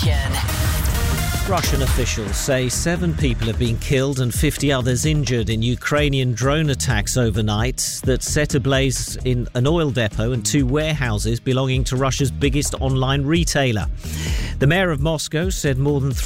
Station. Russian officials say 7 people have been killed and 50 others injured in Ukrainian drone attacks overnight that set ablaze in an oil depot and 2 warehouses belonging to Russia's biggest online retailer. The mayor of Moscow said more than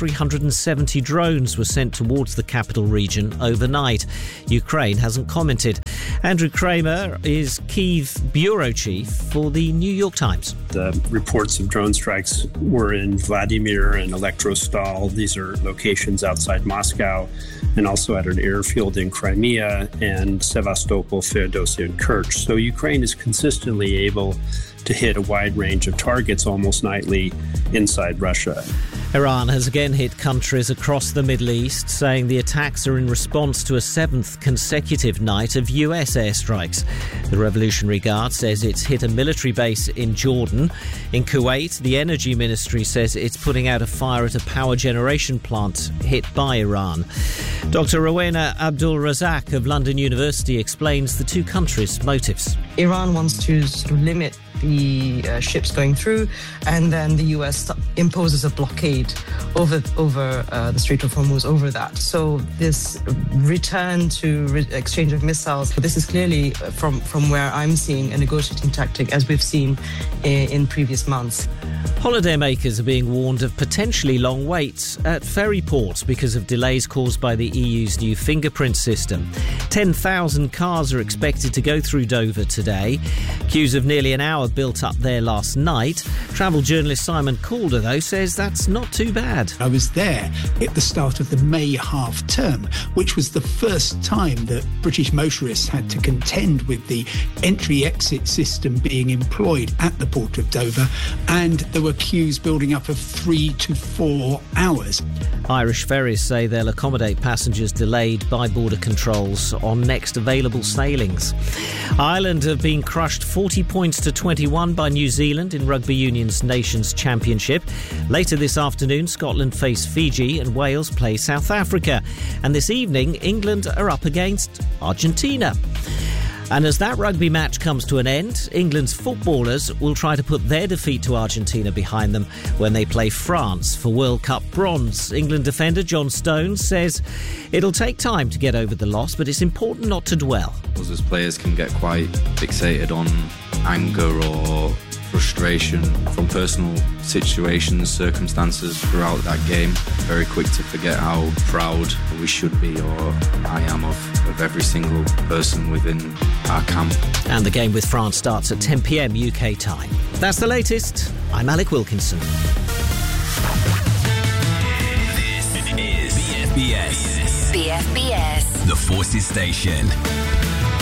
370 drones were sent towards the capital region overnight. Ukraine hasn't commented. Andrew Kramer is Kyiv bureau chief for the New York Times. The reports of drone strikes were in Vladimir and Elektrostal. These are locations outside Moscow, and also at an airfield in Crimea and Sevastopol, Feodosia, and Kerch. So Ukraine is consistently able to hit a wide range of targets almost nightly inside Russia. Iran has again hit countries across the Middle East, saying the attacks are in response to a 7th consecutive night of US airstrikes. The Revolutionary Guard says it's hit a military base in Jordan. In Kuwait, the Energy Ministry says it's putting out a fire at a power generation plant hit by Iran. Dr. Rowena Abdul Razak of London University explains the 2 countries' motives. Iran wants to sort of limit the ships going through, and then the US imposes a blockade over the Strait of Hormuz over that. So this return to exchange of missiles, this is clearly from where I'm seeing a negotiating tactic, as we've seen in previous months. Holidaymakers are being warned of potentially long waits at ferry ports because of delays caused by the EU's new fingerprint system. 10,000 cars are expected to go through Dover today. Queues of nearly an hour built up there last night. Travel journalist Simon Calder, though, says that's not too bad. I was there at the start of the May half term, which was the first time that British motorists had to contend with the entry-exit system being employed at the Port of Dover, and there were queues building up of 3 to 4 hours. Irish ferries say they'll accommodate passengers delayed by border controls on next available sailings. Ireland have been crushed 40 points to 21 by New Zealand in Rugby Union's Nations Championship. Later this afternoon, Scotland face Fiji and Wales play South Africa. And this evening, England are up against Argentina. And as that rugby match comes to an end, England's footballers will try to put their defeat to Argentina behind them when they play France for World Cup bronze. England defender John Stones says it'll take time to get over the loss, but it's important not to dwell. Us as players can get quite fixated on anger or frustration from personal situations, circumstances throughout that game. Very quick to forget how proud we should be, or I am, of every single person within our camp. And the game with France starts at 10 p.m. UK time. That's the latest. I'm Alec Wilkinson. This is BFBS. BFBS. The Forces Station.